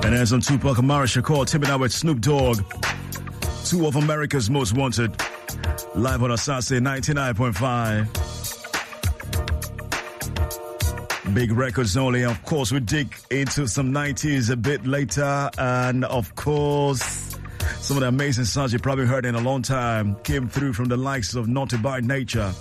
And there's on Tupac Amaru Shakur, teaming up with Snoop Dogg. Two of America's most wanted. Live on Asase 99.5. Big records only. Of course, we dig into some 90s a bit later. And of course, some of the amazing songs you probably heard in a long time came through from the likes of Naughty by Nature.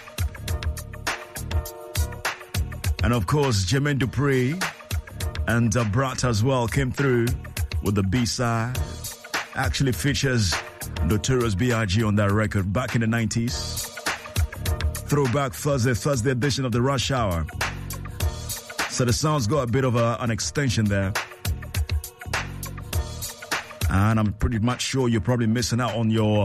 And of course, Jermaine Dupri and Brat as well came through with the B-side. Actually features Notorious B.I.G. on that record back in the 90s. Throwback Thursday edition of the Rush Hour. So the sound's got a bit of an extension there. And I'm pretty much sure you're probably missing out on your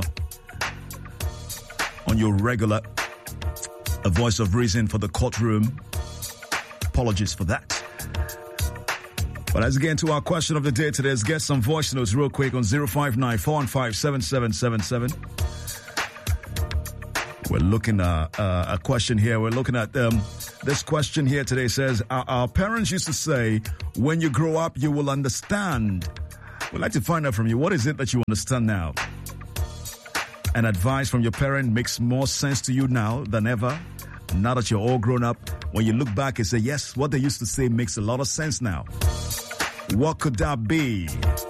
regular A Voice of Reason for the Courtroom. Apologies for that. But let's get into our question of the day today. Let's get some voice notes real quick on 059-415-7777. We're looking at a question here. We're looking at this question here today. Says, our parents used to say, when you grow up, you will understand. We'd like to find out from you, what is it that you understand now? And advice from your parent makes more sense to you now than ever. Now that you're all grown up, when you look back and say, yes, what they used to say makes a lot of sense now. What could that be?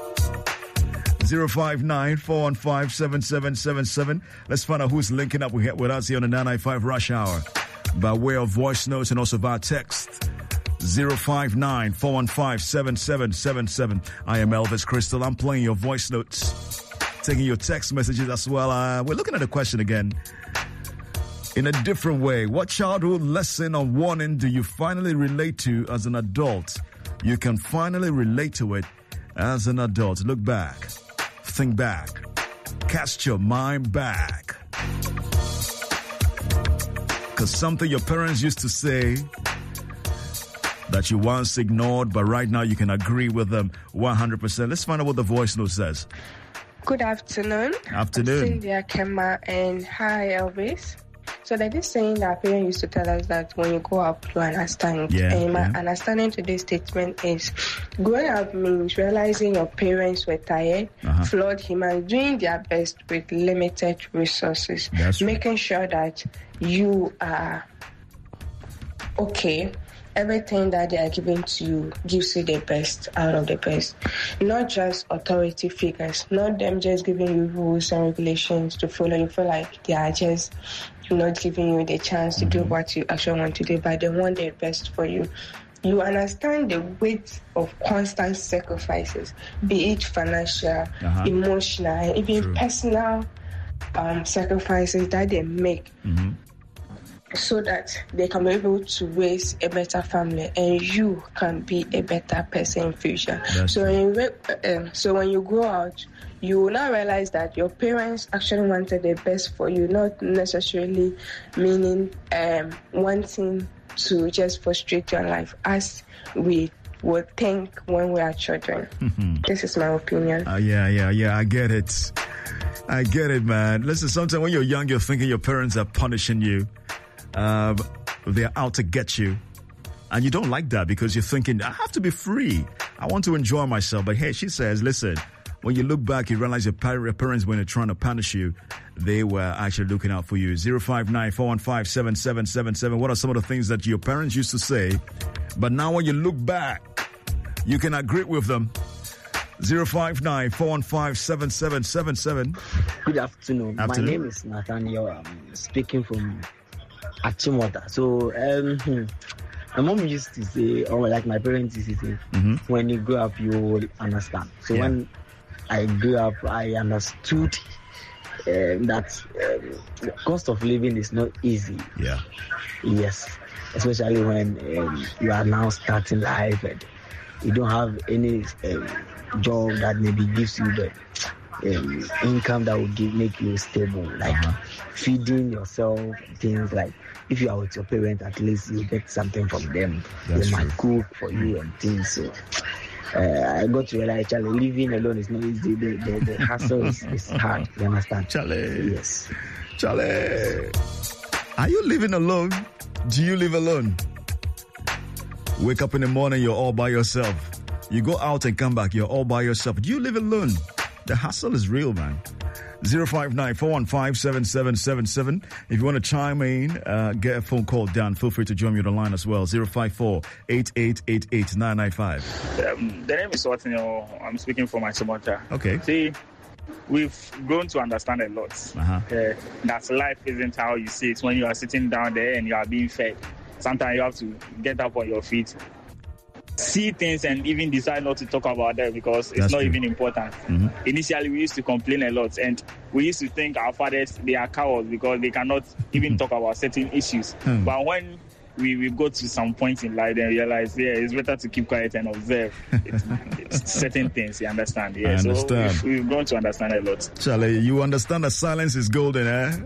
059-415-7777. Let's find out who's linking up with us here on the 995 Rush Hour by way of voice notes and also via text. 059-415-7777. I am Elvis Crystal. I'm playing your voice notes, taking your text messages as well. We're looking at the question again in a different way. What childhood lesson or warning do you finally relate to as an adult? You can finally relate to it as an adult. Look back. Think back. Cast your mind back. Because something your parents used to say that you once ignored, but right now you can agree with them 100%. Let's find out what the voice note says. Good afternoon. Afternoon. I'm Cynthia Kema, and hi, Elvis. So there's this saying that parents used to tell us that when you grow up, you understand. And my understanding to this statement is growing up means realizing your parents were tired, flawed humans, doing their best with limited resources. Making sure that you are okay. Everything that they are giving to you gives you the best out of the best. Not just authority figures, not them just giving you rules and regulations to follow. You feel like they are just not giving you the chance to do what you actually want to do, but they want the best for you. You understand the weight of constant sacrifices, be it financial, emotional, and even personal sacrifices that they make. So that they can be able to raise a better family and you can be a better person in future. So when you grow out, you will now realize that your parents actually wanted the best for you, not necessarily meaning wanting to just frustrate your life as we would think when we are children. This is my opinion. Yeah, I get it. I get it, man. Listen, sometimes when you're young, you're thinking your parents are punishing you. They're out to get you. And you don't like that because you're thinking, I have to be free. I want to enjoy myself. But hey, she says, listen, when you look back, you realize your parents, when they're trying to punish you, they were actually looking out for you. 059-415-7777. What are some of the things that your parents used to say? But now when you look back, you can agree with them. 059-415-7777. Good afternoon. My name is Nathaniel. I'm speaking from Achimota. So, my mom used to say, or like my parents used to say, when you grow up, you will understand. So when I grew up, I understood that the cost of living is not easy. Yes. Especially when you are now starting life and you don't have any job that maybe gives you the income that will make you stable, like feeding yourself, things like if you are with your parents, at least you get something from them. They might cook for you and things. So I got to realize, Charlie, living alone is not easy. The hassle is hard. You understand? Charlie. Yes. Charlie. Are you living alone? Do you live alone? Wake up in the morning, you're all by yourself. You go out and come back, you're all by yourself. Do you live alone? The hassle is real, man. 059-415-7777. If you want to chime in, get a phone call down. Feel free to join me on the line as well. 054-8888-995. The name is Watinyo. I'm speaking for my Chimocha. Okay. See, we've grown to understand a lot. That life isn't how you see it when you are sitting down there and you are being fed. Sometimes you have to get up on your feet, see things, and even decide not to talk about them because it's not even important. Initially, we used to complain a lot, and we used to think our fathers, they are cowards because they cannot even talk about certain issues. But when we go to some point in life and realize, it's better to keep quiet and observe certain things, you understand? I understand. So we've grown to understand a lot. Charlie, you understand that silence is golden, eh?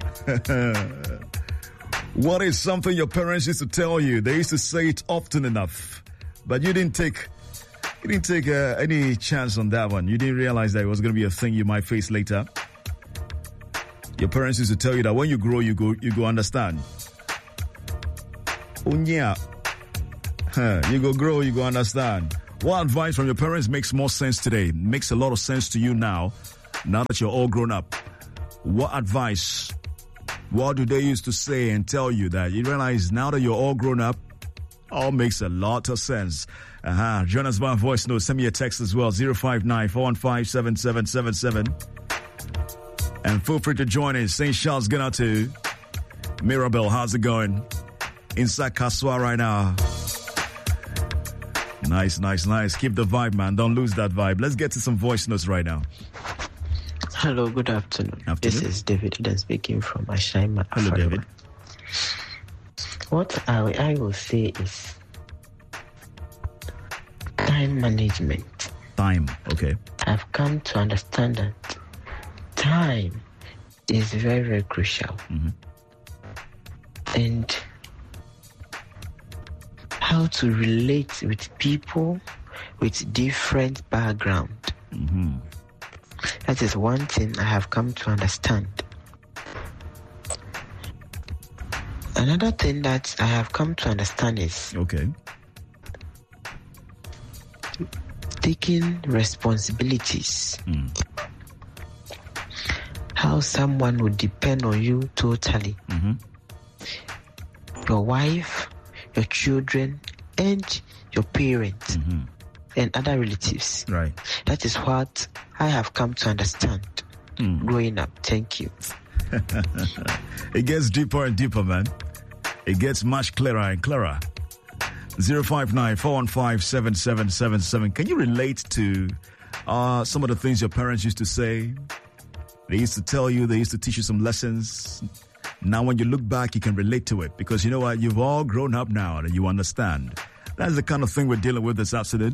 What is something your parents used to tell you? They used to say it often enough, but you didn't take any chance on that one. You didn't realize that it was going to be a thing you might face later. Your parents used to tell you that when you grow, you go understand. Oh yeah, you go grow, you go understand. What advice from your parents makes more sense today? Makes a lot of sense to you now that you're all grown up. What advice? What do they used to say and tell you that you realize now that you're all grown up? All makes a lot of sense. Join us by voice note. Send me a text as well. 059-415-7777. And feel free to join in. St. Charles Ganatu. Mirabel, how's it going? Inside Kaswa right now. Nice. Keep the vibe, man. Don't lose that vibe. Let's get to some voice notes right now. Hello, good afternoon. This is David Eden speaking from Ashaima. Hello, David. What I will say is time management. Time, okay. I've come to understand that time is very, very crucial. And how to relate with people with different background. That is one thing I have come to understand. Another thing that I have come to understand is taking responsibilities. How someone would depend on you totally. Your wife, your children, and your parents, and other relatives. Right. That is what I have come to understand growing up. Thank you. It gets deeper and deeper, man. It gets much clearer and clearer. 059-415-7777. Can you relate to some of the things your parents used to say? They used to tell you, they used to teach you some lessons. Now when you look back, you can relate to it because you know what? You've all grown up now and you understand. That's the kind of thing we're dealing with this afternoon.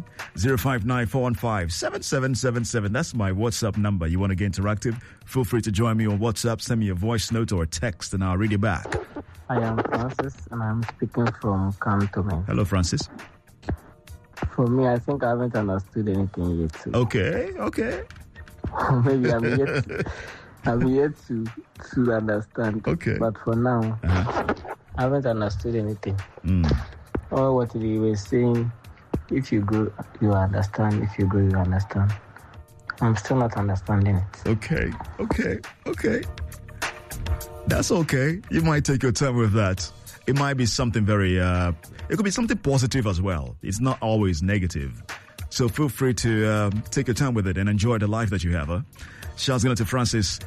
059-415-7777. That's my WhatsApp number. You want to get interactive? Feel free to join me on WhatsApp. Send me a voice note or a text and I'll read it back. I am Francis and I'm speaking from Cantonment. Hello, Francis. For me, I think I haven't understood anything yet. Okay. Maybe I'm yet to understand. Okay. But for now, I haven't understood anything. All what they were saying, if you go, you understand. If you go, you understand. I'm still not understanding it. Okay. That's okay. You might take your time with that. It might be something very, it could be something positive as well. It's not always negative. So feel free to take your time with it and enjoy the life that you have. Shouts going to Francis,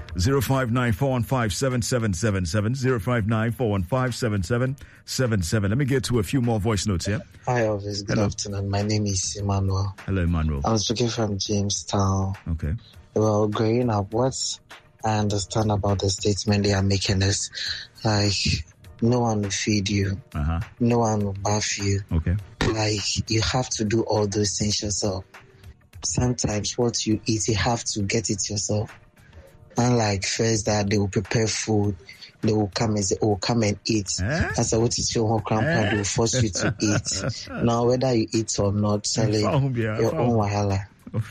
059-415-7777, 059-415-7777. Let me get to a few more voice notes here. Hi, Elvis. Good afternoon. My name is Emmanuel. Hello, Emmanuel. I'm speaking from Jamestown. Okay. Well, growing up, what I understand about the statement they are making is like, no one will feed you. No one will bath you. Okay. Like, you have to do all those things yourself. Sometimes what you eat, you have to get it yourself. Unlike first that they will prepare food, they will come and say, "Oh, come and eat." As a what is your grandpa, they will force you to eat. Now, whether you eat or not, Charlie, your own wahala.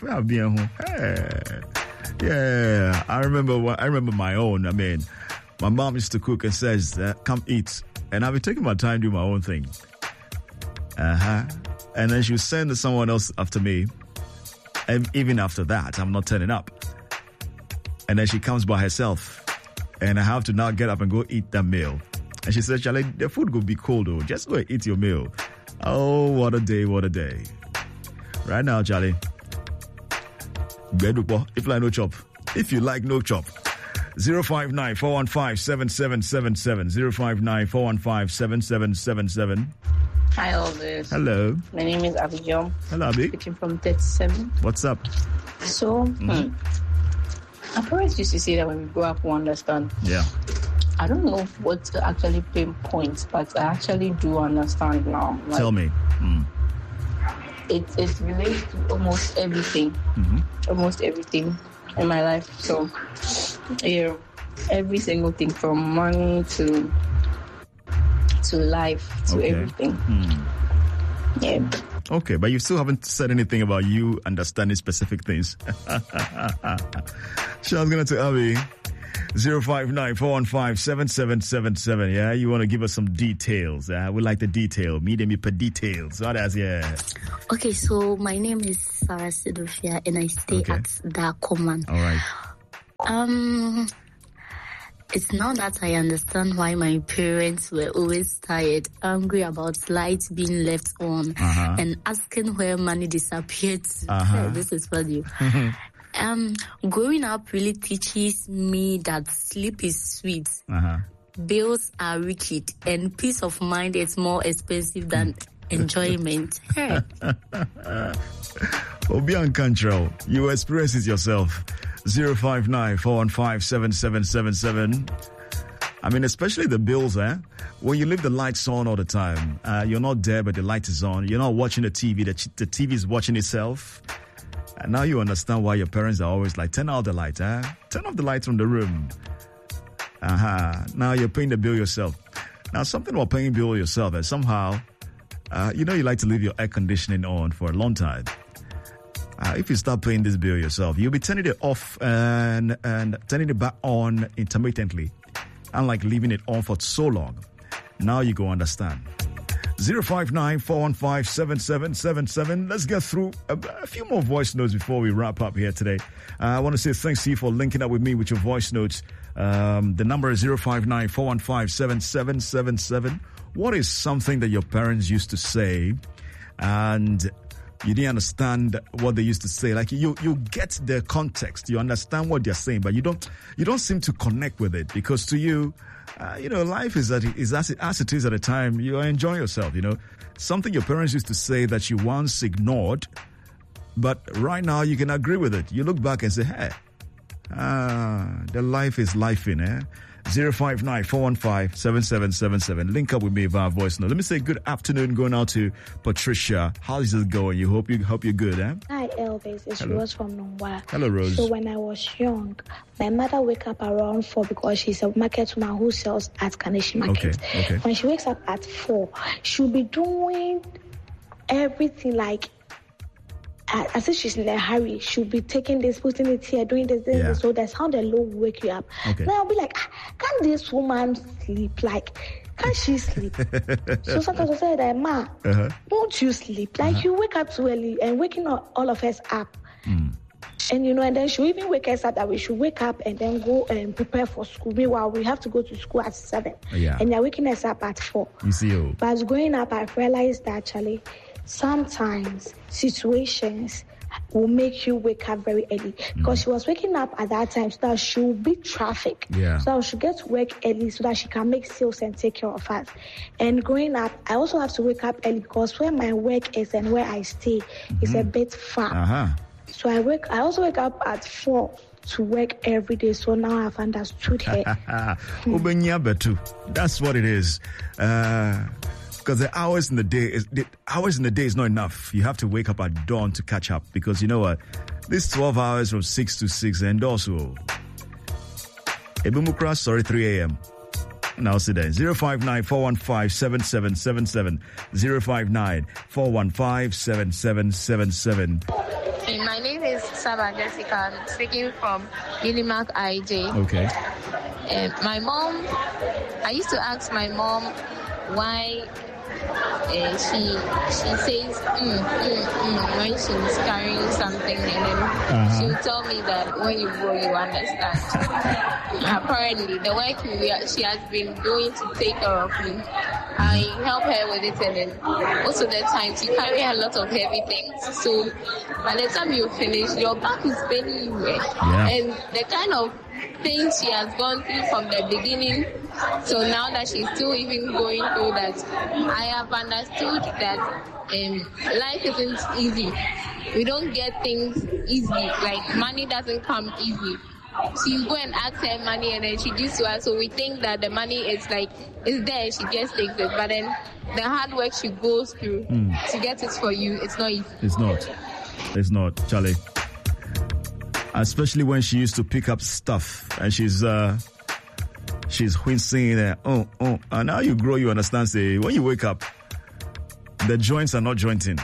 Yeah, I remember my own. I mean, my mom used to cook and says, "Come eat," and I'll be taking my time doing my own thing. And then she'll send someone else after me. And even after that, I'm not turning up. And then she comes by herself. And I have to now get up and go eat that meal. And she says, Charlie, the food will be cold though. Just go and eat your meal. Oh, what a day, what a day. Right now, Charlie. If like no chop. If you like no chop. 059-415-7777. 059-415-7777. Hi, Elvis. Hello. My name is Abidjan. Hello, Abi. Speaking from 37. What's up? So, our parents used to say that when we grow up, we understand. Yeah. I don't know what to actually pinpoint, but I actually do understand now. Like, tell me. It relates to almost everything. Almost everything in my life. So, yeah, every single thing from money to life to everything. Yeah. Okay, but you still haven't said anything about you understanding specific things. So I was going to tell Abby, 059-415-7777. Yeah, you want to give us some details. We like the detail. Me per details. What else? Yeah. Okay, so my name is Sarah Sidofia and I stay at Dakoman. All right. It's now that I understand why my parents were always tired, angry about lights being left on, and asking where money disappeared. This is funny. Growing up really teaches me that sleep is sweet, bills are wicked, and peace of mind is more expensive than enjoyment. Obian Control, you experience it yourself. 059-415-7777. I mean, especially the bills, when you leave the lights on all the time, you're not there, but the light is on. You're not watching the TV. The TV is watching itself. And now you understand why your parents are always like, turn out the light, turn off the lights from the room. Now you're paying the bill yourself. Now, something about paying bill yourself is somehow, you like to leave your air conditioning on for a long time. If you start paying this bill yourself, you'll be turning it off and turning it back on intermittently, unlike leaving it on for so long. Now you go understand. 059-415-7777. Let's get through a few more voice notes before we wrap up here today. I want to say thanks to you for linking up with me with your voice notes. The number is 059-415-7777. What is something that your parents used to say and you didn't understand what they used to say? Like you get the context, you understand what they're saying, but you don't seem to connect with it because to you, life is as it is at a time. You are enjoying yourself. Something your parents used to say that you once ignored, but right now you can agree with it. You look back and say, "Hey, the life is life in." 059-415-7777. Link up with me via voice note. Let me say good afternoon going out to Patricia. How is it going? You hope you're good, eh? Hi, Elvis. It's Rose from Nongwa. Hello, Rose. So when I was young, my mother wake up around 4 because she's a market woman who sells at Kaneshi Market. Okay. When she wakes up at 4, she'll be doing everything like as if she's in a hurry. She'll be taking this, putting it here, doing this. So that's how the Lord will wake you up. Okay. Now I'll be like, can this woman sleep? Like, can she sleep? So sometimes I say that, Ma, won't you sleep? Like, you wake up too early and waking all of us up. And, and then she'll even wake us up that we should wake up and then go and prepare for school. Meanwhile, we have to go to school at 7. And they're waking us up at 4. You see, But growing up, I've realized that actually, sometimes situations will make you wake up very early because she was waking up at that time so that she will beat traffic. So she get to work early so that she can make sales and take care of us. And growing up, I also have to wake up early because where my work is and where I stay is a bit far. So I also wake up at 4 to work every day. So now I've understood her. That's what it is. Because the hours in the day is not enough. You have to wake up at dawn to catch up. Because you know what? This 12 hours from 6 to 6 and also Ebumukra, 3 a.m. Now sit down. 059-415-7777. 059-415-7777. My name is Saba Jessica. I'm speaking from Unimark IJ. Okay. I used to ask my mom why she says when she's carrying something, and then she'll tell me that when you grow, you understand. Apparently, the work she has been doing to take care of me, I help her with it, and then most of the time she carry a lot of heavy things. So by the time you finish, your back is paining you, and the kind of things she has gone through from the beginning. So now that she's still even going through that, I have understood that life isn't easy. We don't get things easy. Like money doesn't come easy. So you go and ask her money, and then she gives to us. So we think that the money is like it's there. She just takes it. But then the hard work she goes through to get it for you, it's not easy. It's not, Charlie. Especially when she used to pick up stuff and she's wincing there. And now you grow, you understand. Say when you wake up, the joints are not jointing.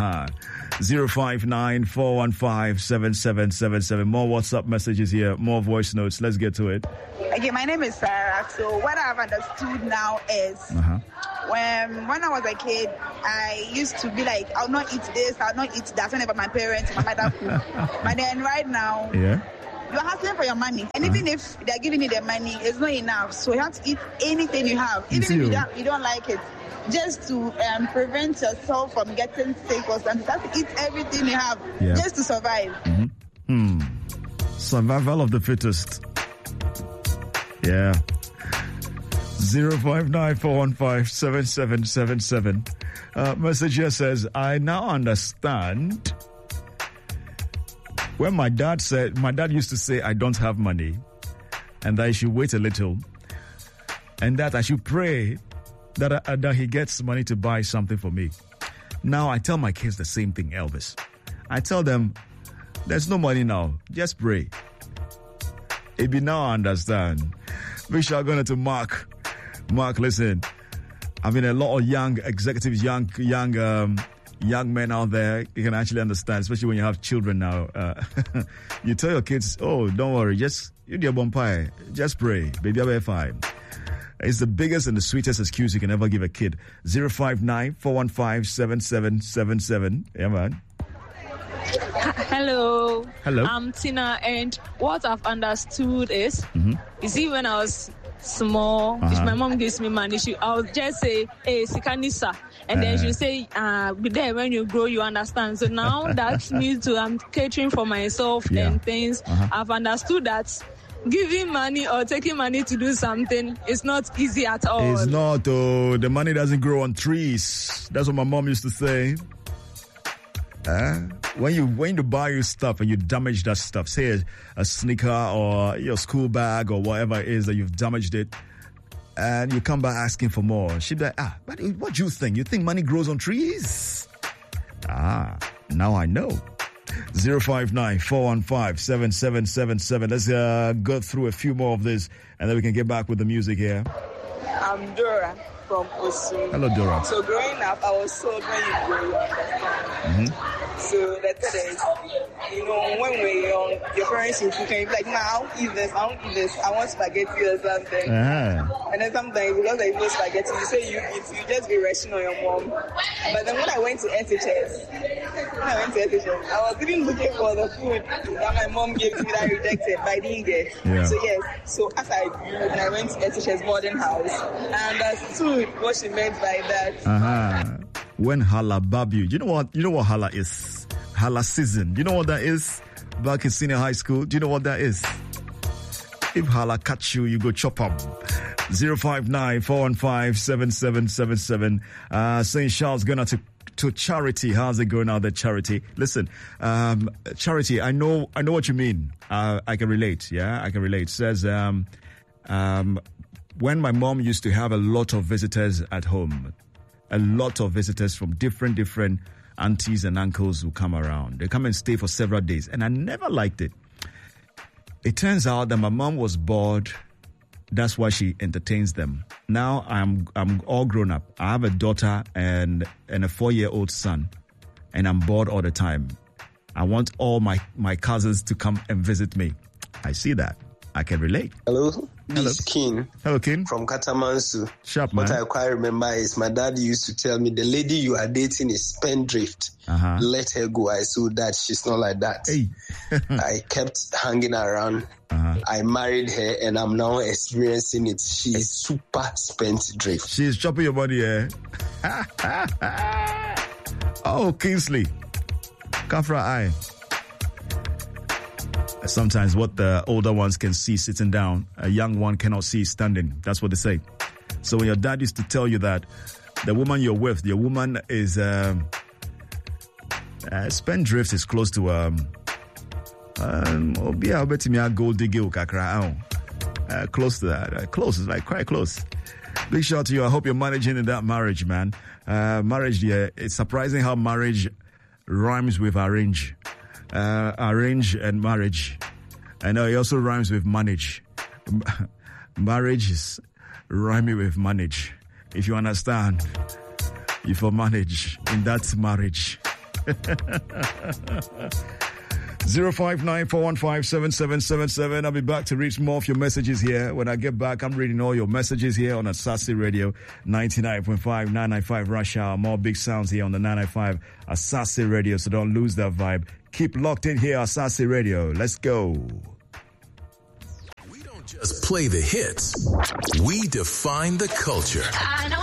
059-415-7777. More WhatsApp messages here, more voice notes. Let's get to it. Okay, my name is Sarah. So what I've understood now is when I was a kid, I used to be like, I'll not eat this, I'll not eat that. Whenever my parents, my mother cook. But then right now, you're hustling for your money. And even if they're giving you the money, it's not enough. So you have to eat anything you have, even if you don't like it. Just to prevent yourself from getting sick or something. You have to eat everything you have just to survive. Survival of the fittest. Yeah. 059-415-7777. Message here says, I now understand when my dad used to say I don't have money and that I should wait a little and that I should pray that he gets money to buy something for me. Now I tell my kids the same thing, Elvis. I tell them, there's no money now. Just pray. Maybe now I understand. We shall go to Mark. Mark, listen. I mean, a lot of young executives, young men out there, you can actually understand, especially when you have children now. You tell your kids, don't worry, just you do a bonfire, just pray, baby, I'll be fine. It's the biggest and the sweetest excuse you can ever give a kid. 059-415-7777. Yeah, man. Hello. Hello. I'm Tina, and what I've understood is, you see, when I was small, if my mom gives me money, I'll just say, hey, Sikanisa. And then she'll say, but then when you grow, you understand. So now that means I'm catering for myself and things. I've understood that giving money or taking money to do something is not easy at all. It's not, though. The money doesn't grow on trees. That's what my mom used to say. When you buy your stuff and you damage that stuff, say a sneaker or your school bag or whatever it is that you've damaged it, and you come back asking for more, she'd be like, but what do you think? You think money grows on trees? Now I know. 059-415-7777. Let's go through a few more of this, and then we can get back with the music here. I'm Dora from Osu. Hello, Dora. So growing up, I was told when you grow, you understand. So the thing is, when we're young, your parents will cook and you'll be like, now, eat this, I don't eat this, I want spaghetti or something. And then sometimes, because I eat spaghetti, you say you eat, you just be rushing on your mom. But then when I went to SHS, I was even looking for the food that my mom gave me that I rejected, but I didn't get. So as I grew, when I went to SHS boarding house, I understood what she meant by that. When Hala bab you, you know what Hala is? Hala season. Do you know what that is? Back in senior high school, do you know what that is? If Hala catch you, you go chop up. 059-415-7777. St. Charles going out to Charity. How's it going out there, Charity? Listen, Charity, I know what you mean. I can relate. Yeah, I can relate. Says, when my mom used to have a lot of visitors at home, a lot of visitors from different aunties and uncles who come around. They come and stay for several days, and I never liked it. It turns out that my mom was bored. That's why she entertains them. Now I'm all grown up. I have a daughter and a 4-year-old son, and I'm bored all the time. I want all my cousins to come and visit me. I see that. I can relate. Hello. This King. Hello, King. From Katamansu. Sharp, man. What I quite remember is my dad used to tell me, the lady you are dating is spendthrift. Let her go. I saw that she's not like that. Hey. I kept hanging around. I married her and I'm now experiencing it. She's super spendthrift. She's chopping your body, eh? Oh, Kingsley. Kafra eye. Sometimes what the older ones can see sitting down, a young one cannot see standing. That's what they say. So when your dad used to tell you that the woman you're with, your woman is spendthrift, is close to gold digger, close to that. Close is like quite close. Big shout out to you. I hope you're managing in that marriage, man. Marriage, yeah, it's surprising how marriage rhymes with arrange. Arrange and marriage. I know it also rhymes with manage. Marriage is rhyming with manage. If you understand, you for manage in that marriage. 059-415-7777. I'll be back to read more of your messages here. When I get back, I'm reading all your messages here on Asase Radio 99.5, 995 Rush Hour. More big sounds here on the 995 Asase Radio, so don't lose that vibe. Keep locked in here, Asase Radio. Let's go. We don't just play the hits. We define the culture.